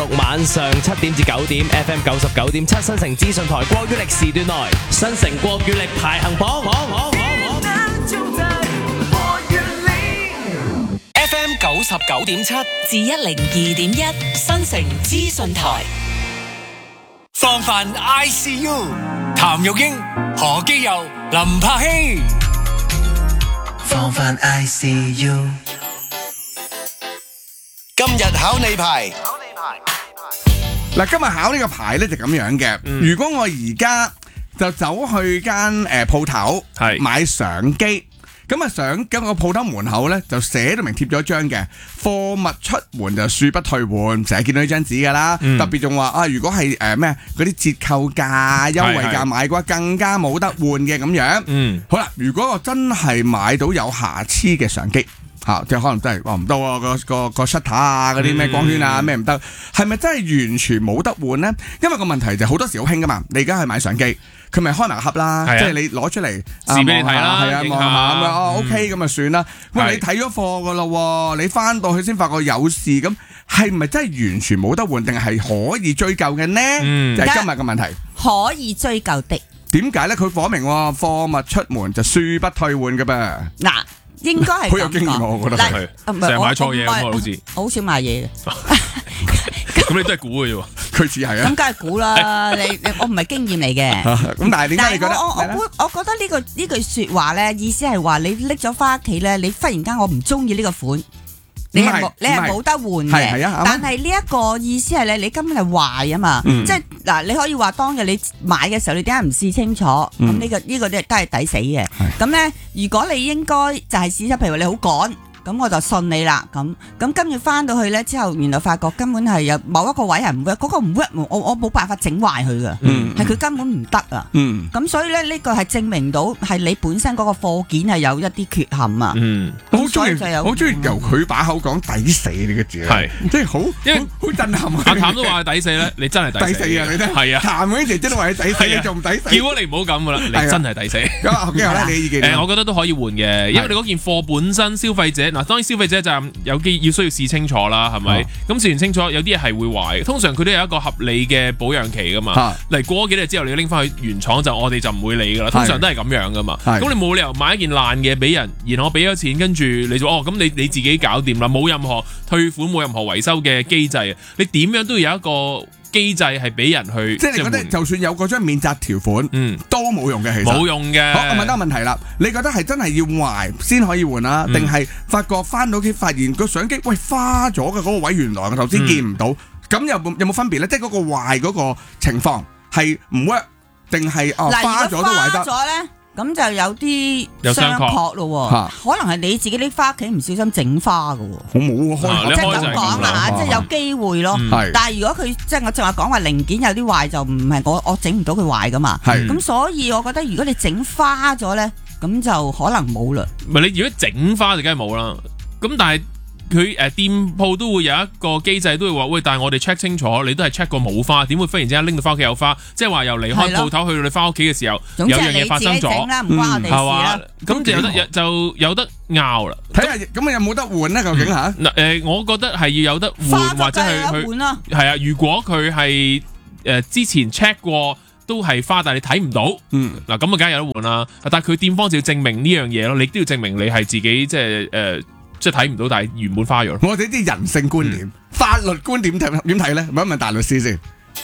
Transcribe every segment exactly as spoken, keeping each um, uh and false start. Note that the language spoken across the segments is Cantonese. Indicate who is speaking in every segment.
Speaker 1: 六晚上七點至九點 F M 九十九點七新城資訊台國語力時段內，新城國語力排行榜。F M 九十九點七
Speaker 2: 至一零二點一新城資訊台。
Speaker 3: 放飯 I C U， 譚玉英、何基佑、林柏希。
Speaker 4: 放飯 I C U。
Speaker 3: 今日考你牌。
Speaker 5: 嗱，今日考呢個牌咧就咁樣嘅。
Speaker 6: 嗯、
Speaker 5: 如果我而家就走去間誒鋪頭
Speaker 6: 係
Speaker 5: 買相機，咁啊相咁個鋪頭門口咧就寫到明貼咗張嘅貨物出門就恕不退換，成日見到呢張紙噶啦。
Speaker 6: 嗯、
Speaker 5: 特別仲話啊，如果係誒咩嗰啲折扣價、優惠價買嘅話，更加冇得換嘅咁樣。
Speaker 6: 嗯，
Speaker 5: 好啦，如果我真係買到有瑕疵嘅相機。嚇，即係可能真係話唔得喎，個個個 shutter 啊，嗰啲咩光圈啊，咩唔得，係咪真係完全冇得換呢？因為個問題就好多時好興噶嘛，你而家去買相機，佢咪開埋盒啦，即係你攞出嚟
Speaker 6: 試俾你睇啦，
Speaker 5: 係啊，望下咁樣，哦 OK 咁就算啦。喂，你睇咗貨噶咯，你翻到去先發覺有事，咁係咪真係完全冇得換，定係可以追究嘅呢？就係今日嘅問題。
Speaker 2: 可以追究的。
Speaker 5: 點解呢？佢講明喎，貨物出門就恕不退換嘅噃。
Speaker 2: 嗱。應該係
Speaker 5: 好有經驗喎，我覺得係
Speaker 6: 成日買錯嘢咁喎，好似
Speaker 2: 好少買嘢嘅。
Speaker 6: 咁你都係估嘅啫喎，
Speaker 5: 佢似係啊。
Speaker 2: 咁梗係估啦，你你我唔係經驗嚟嘅。
Speaker 5: 咁但係點解你覺得？
Speaker 2: 我我我我覺得呢個呢句説話咧，意思係話你拎咗翻屋企咧，你忽然間我唔中意呢個款。你係冇，你係冇得換嘅。但係呢一個意思係咧，你根本係壞啊嘛。即係嗱，你可以話當日你買嘅時候，你點解唔試清楚？咁呢個呢個都都係抵死嘅。咁咧，如果你應該就係試清，譬如話你好趕。咁我就信你啦，咁咁跟住翻到去咧之後，原來發覺根本係有某一個位係唔 work，嗰個唔 work，我我冇辦法整壞佢嘅，係佢、嗯、根本唔得啊。咁、嗯、所以咧呢、呢個係證明到係你本身嗰個貨件係有一啲缺陷啊。
Speaker 5: 嗯，我好中意，好中意由佢把口講抵死呢個字，係即係好，因為好震撼。
Speaker 6: 阿譚都話抵死咧，你真係抵死啊！你睇係啊，
Speaker 5: 譚嗰啲姐姐都話你抵死，你仲唔抵死？
Speaker 6: 叫咗你唔好咁噶啦，你真係抵死。
Speaker 5: 咁啊，今日咧你意見？誒，
Speaker 6: 我覺得都可以換嘅，因為你嗰件貨本身消費者。嗱，當然消費者就有機要需要試清楚啦，係咪？咁試完清楚，有啲嘢係會壞，通常佢都有一個合理嘅保養期噶嘛。嚟過咗幾日之後，你拎翻去原廠就我哋就唔會理噶啦。通常都係咁樣噶嘛。咁你冇理由買一件爛嘅俾人，然後我俾咗錢，跟住你就哦咁你你自己搞掂啦，冇任何退款，冇任何維修嘅機制，你點樣都要有一個機制係俾人去，
Speaker 5: 即係你覺得就算有嗰張免責條款，嗯，都冇用嘅，其實
Speaker 6: 冇用嘅。
Speaker 5: 好，我問多個問題啦，你覺得係真係要壞先可以換啊，定係、嗯、發覺翻到屋企發現個相機喂花咗嘅嗰個位，原來我頭先見唔到，咁、嗯、有冇有冇分別咧？即係嗰個壞嗰個情況係唔 work 定係哦花咗都壞得？
Speaker 2: 咁就有啲商榷咯，可能係你自己拎翻屋企唔小心整花嘅喎。
Speaker 5: 我冇開，
Speaker 2: 即係咁講啊，即係有機會咯。但係如果佢即係我正話講話零件有啲壞，就唔係我我整唔到佢壞噶嘛。咁所以我覺得如果你整花咗咧，咁就可能冇啦。
Speaker 6: 唔係你如果整花就梗係冇啦。咁但係。佢誒店鋪都會有一個機制，都會話喂，但係我哋 check 清楚，你都係 check 過冇花，點會忽然之間拎到翻屋企有花？即係話由離開鋪頭去到你翻屋企嘅時候，有樣嘢發生咗，
Speaker 2: 唔關我哋事啦。
Speaker 6: 咁就有得就有得拗啦。
Speaker 5: 睇下咁有冇得換咧？究竟嚇？
Speaker 6: 嗱誒，我覺得係要有得換或者係去係啊。如果佢係誒之前 check 過都係花，但係你睇唔到，嗯嗱咁啊，梗係有得換啦。但係佢店方就要證明呢樣嘢咯，你都要證明你係自己即係誒。即係睇唔到，但係原本花咗。
Speaker 5: 我哋啲人性觀點、嗯、法律觀點睇點睇咧？問一問大律師先。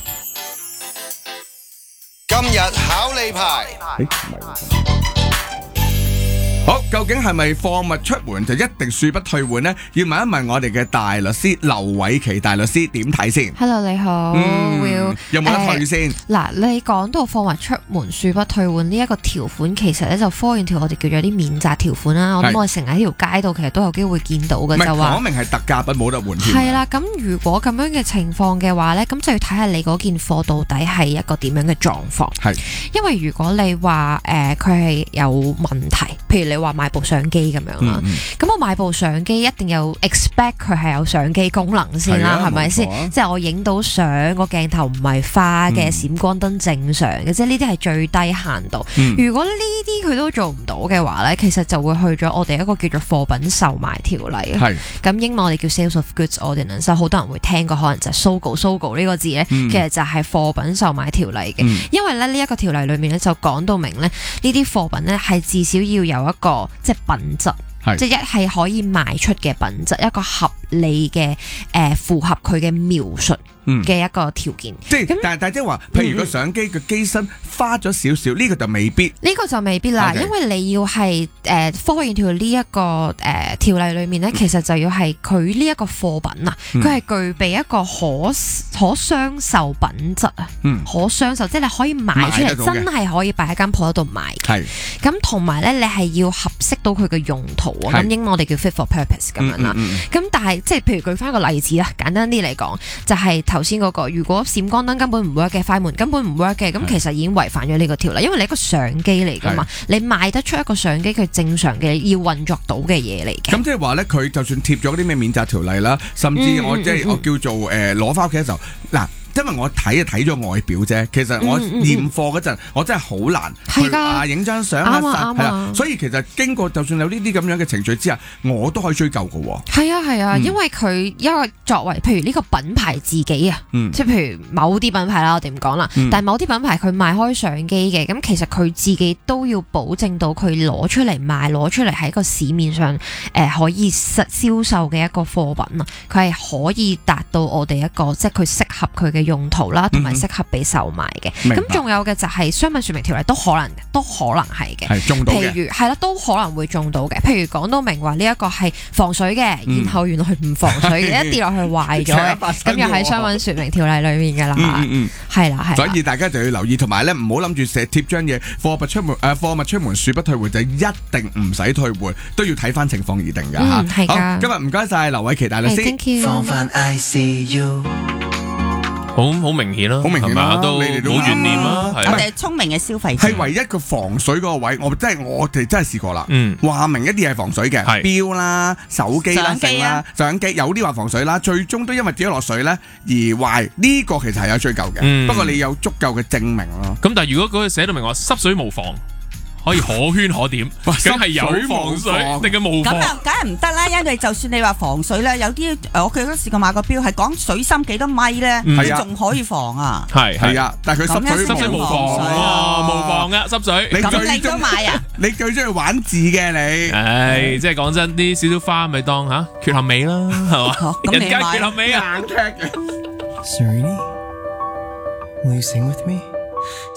Speaker 3: 今日考你牌。
Speaker 5: 誒，唔係。好，究竟係咪貨物出門就一定恕不退換呢？要問一問我哋嘅大律師劉偉琪大律師點睇先
Speaker 7: ？Hello， 你好、
Speaker 5: 嗯、
Speaker 7: Will，
Speaker 5: 有冇得退先？
Speaker 7: 嗱、呃，你講到貨物出門恕不退換呢一個條款，其實咧就科完條我哋叫做啲免責條款啦。我諗我哋成日喺條街度其實都有機會見到嘅，就話講明係特價品冇得換添。係啦，咁如果咁樣嘅情況嘅話咧，咁就要睇下你嗰件貨到底係一個點樣嘅狀況。係，因為如果你話誒佢係有問題。 譬如你話買部相機咁樣啦，咁、嗯嗯、我買部相機一定有 expect 佢係有相機功能先啦，係咪先？即係我影到相個鏡頭唔係花嘅，閃、嗯、光燈正常嘅，即係呢啲係最低限度。嗯、如果呢啲佢都做唔到嘅話咧，其實就會去咗我哋一個叫做貨品售賣條例。係咁英文我哋叫 Sales of Goods Ordinance， 好多人會聽過，可能就係 S O G O S O G O 呢個字咧，嗯、其實就係貨品售賣條例嘅。嗯、因為咧呢一個條例裏面咧就講到明咧，呢啲貨品咧係至少要有一個即係品質。即係一係可以賣出嘅品質，一個合理嘅誒、呃、符合佢嘅描述嘅一個條件。即係、嗯，但係但係即係話，譬如個相機嘅機身花咗少少，呢、這個就未必。呢個就未必啦，Okay. 因為你要係誒 fall into 呢一個誒、呃、條例裏面咧，其實就要係佢呢一個貨品啊，佢係、嗯、具備一個可可雙售品質啊，嗯、可雙售，即係你可以賣出嚟，真係可以擺喺間鋪度賣。係咁，同埋咧，你係要合適到佢嘅用途。咁英文我哋叫 fit for purpose 咁樣啦，咁、嗯嗯、但係即係譬如舉翻個例子啦，簡單啲嚟講，就係頭先嗰個，如果閃光燈根本唔 work 嘅，快門根本唔 work 嘅，咁其實已經違反咗呢個條例，因為你一個相機嚟噶嘛，你賣得出一個相機佢正常嘅要運作到嘅嘢嚟嘅。咁即係話咧，佢就算貼咗啲咩免責條例啦，甚至我即係、嗯嗯嗯、我叫做誒攞翻屋企嘅時候嗱。因為我睇啊睇咗外表啫，其實我驗貨嗰陣，我真係好難去啊影張相啊，係啦，所以其實經過就算有呢啲咁樣嘅程序之下，我都可以追究㗎喎。係啊係啊，因為佢因為作為譬如呢個品牌自己啊，即係譬如某啲品牌啦，我哋唔講啦，但係某啲品牌佢賣開相機嘅，咁其實佢自己都要保證到佢攞出嚟賣，攞出嚟喺個市面上誒可以實銷售嘅一個貨品啊，佢係可以達到我哋一個即係佢適合佢嘅用途啦，同埋適合俾售賣嘅。咁仲、嗯、有嘅就係商品說明條例都可能都可能係嘅，係中到嘅。譬如係啦，都可能會中到嘅。譬如講到明話呢一個係防水嘅，嗯、然後原來佢唔防水嘅，一跌落去壞咗，咁又喺商品說明條例裏面噶啦。嗯嗯，係啦係。所以大家就要留意，同埋咧唔好諗住成日貼張嘢，貨物出門誒，貨物出門恕不退換，就一定唔使退換，都要睇翻情況而定噶吓。係噶、嗯。今日唔該晒劉偉琪大律師。放翻 I C U。好好明顯啦，好明顯啦，都冇懸念啦。我哋係聰明嘅消費者，係唯一個防水嗰個位，我真係我哋真係試過啦。嗯，話明一啲係防水嘅，錶啦、手機啦、剩啦、相機有啲話防水啦，最終都因為跌咗落水咧而壞。呢個其實係有追究嘅，不過你有足夠嘅證明咯。咁但係如果嗰個寫到明話濕水無妨，可以可圈可點，梗係有防水定係冇防？咁啊，梗係唔得啦！因為就算你話防水咧，有啲我佢都試過買個錶係講水深幾多米咧，你仲可以防啊！係係啊，但係佢濕水濕水冇防啊，冇防啊，濕水。咁你都買啊？你最中意玩字嘅你？唉，即係講真，啲少少花咪當吓缺陷美啦，係嘛？人家缺陷美啊！硬踢嘅。Serrini, will you sing with me?